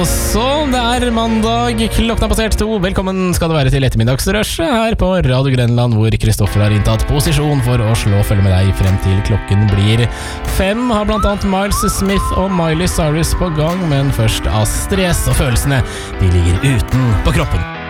Så det mandag, klokken passert 2. Velkommen skal det være til ettermiddagsrushet her på Radio Grenland, hvor Kristoffer har inntatt posisjon for å slå følge med deg frem til klokken blir 5. Har blant annet Miles Smith og Miley Cyrus på gang, men først av stress og følelsene, de ligger uten på kroppen.